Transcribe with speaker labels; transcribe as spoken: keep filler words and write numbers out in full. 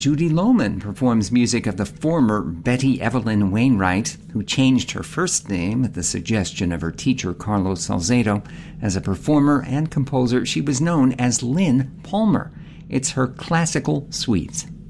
Speaker 1: Judy Lohman performs music of the former Betty Evelyn Wainwright, who changed her first name at the suggestion of her teacher Carlos Salcedo. As a performer and composer, she was known as Lynn Palmer. It's her classical suites.